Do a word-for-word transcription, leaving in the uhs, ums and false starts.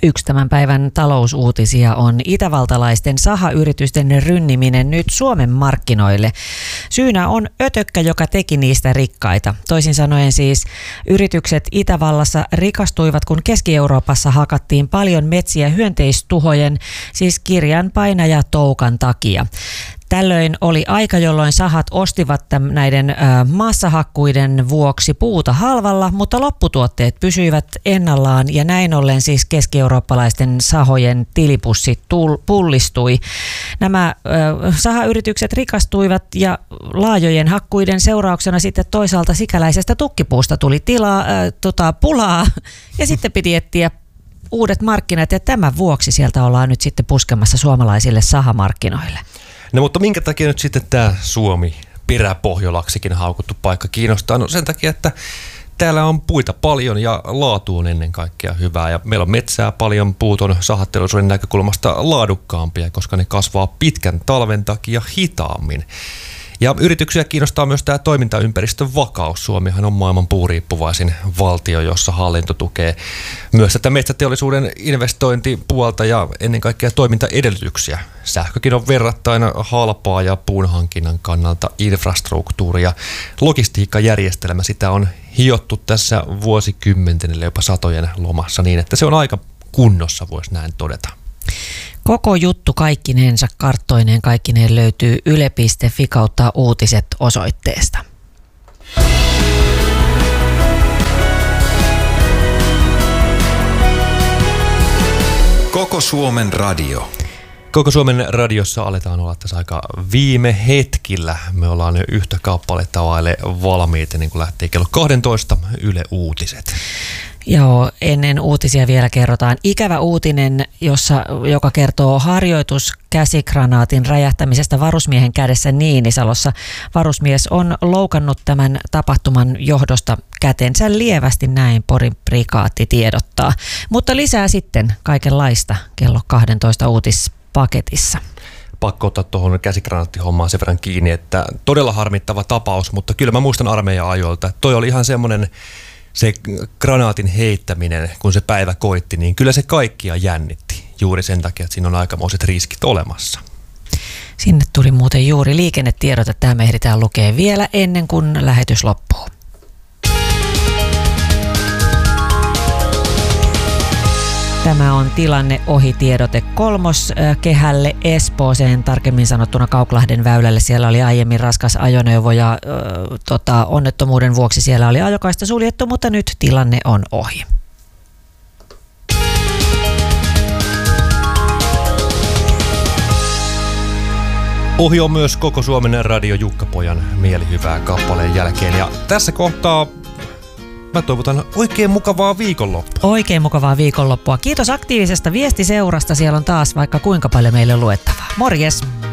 Yksi tämän päivän talousuutisia on itävaltalaisten sahayritysten rynniminen nyt Suomen markkinoille. Syynä on ötökkä, joka teki niistä rikkaita. Toisin sanoen siis yritykset Itävallassa rikastuivat, kun Keski-Euroopassa hakattiin paljon metsiä hyönteistuhojen, siis kirjanpainajatoukan takia. Tällöin oli aika, jolloin sahat ostivat täm, näiden ö, maassahakkuiden vuoksi puuta halvalla, mutta lopputuotteet pysyivät ennallaan ja näin ollen siis keski-eurooppalaisten sahojen tilipussi tul, pullistui. Nämä ö, sahayritykset rikastuivat ja laajojen hakkuiden seurauksena sitten toisaalta sikäläisestä tukkipuusta tuli tilaa, ö, tota, pulaa ja sitten piti etsiä uudet markkinat ja tämän vuoksi sieltä ollaan nyt sitten puskemassa suomalaisille sahamarkkinoille. No mutta minkä takia nyt sitten tämä Suomi peräpohjolaksikin haukuttu paikka kiinnostaa? No sen takia, että täällä on puita paljon ja laatu on ennen kaikkea hyvää. Ja meillä on metsää paljon, puut on sahateollisuuden näkökulmasta laadukkaampia, koska ne kasvaa pitkän talven takia hitaammin. Ja yrityksiä kiinnostaa myös tämä toimintaympäristön vakaus. Suomihan on maailman puuriippuvaisin valtio, jossa hallinto tukee myös tätä metsäteollisuuden investointipuolta ja ennen kaikkea toimintaedellytyksiä. Sähkökin on verrattain halpaa ja puun hankinnan kannalta infrastruktuuri ja logistiikkajärjestelmä, sitä on hiottu tässä vuosikymmenten jopa satojen lomassa niin, että se on aika kunnossa, voisi näin todeta. Koko juttu kaikkinensa karttoineen kaikkineen löytyy yle piste fi kautta uutiset osoitteesta. Koko Suomen radio. Koko Suomen radiossa aletaan olla tässä aika viime hetkillä. Me ollaan jo yhtä kappaletta vaille valmiita, niin kuin lähtee kello kaksitoista Yle Uutiset. Joo, ennen uutisia vielä kerrotaan ikävä uutinen, jossa, joka kertoo harjoituskäsikranaatin räjähtämisestä varusmiehen kädessä Niinisalossa. Varusmies on loukannut tämän tapahtuman johdosta kätensä lievästi, näin Porin prikaatti tiedottaa. Mutta lisää sitten kaikenlaista kello kaksitoista uutispaketissa. Pakko ottaa tuohon käsikranaattihommaan sen verran kiinni, että todella harmittava tapaus, mutta kyllä mä muistan armeijan ajoilta. Toi oli ihan semmoinen se granaatin heittäminen, kun se päivä koitti, niin kyllä se kaikkia jännitti. Juuri sen takia, että siinä on aikamoiset riskit olemassa. Sinne tuli muuten juuri liikennetiedot, että tämä me ehditään lukea vielä ennen kuin lähetys loppuu. Tämä on tilanne ohitiedote kolmoskehälle Espooseen, tarkemmin sanottuna Kauklahden väylälle. Siellä oli aiemmin raskas ajoneuvo ja ö, tota, onnettomuuden vuoksi siellä oli ajokaista suljettu, mutta nyt tilanne on ohi. Ohi on myös Koko Suomen radio Jukka-pojan mielihyvää kappaleen jälkeen ja tässä kohtaa mä toivotan oikein mukavaa viikonloppua. Oikein mukavaa viikonloppua. Kiitos aktiivisesta viestiseurasta. Siellä on taas vaikka kuinka paljon meille luettavaa. Morjes!